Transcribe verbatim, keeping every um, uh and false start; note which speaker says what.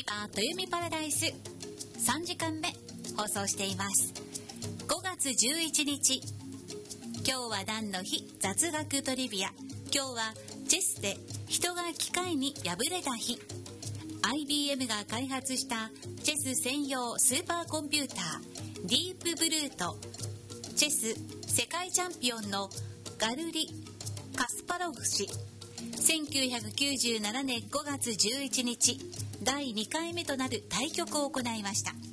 Speaker 1: ビバ豊美パラダイスさんじかんめ放送しています。ごがつじゅういちにち、今日は何の日、雑学トリビア。今日はチェスで人が機械に敗れた日。 アイビーエム が開発したチェス専用スーパーコンピューターディープブルーとチェス世界チャンピオンのガルリ・カスパロフ氏、せんきゅうひゃくきゅうじゅうななねんごがつじゅういちにちだいにかいめとなる対局を行いました。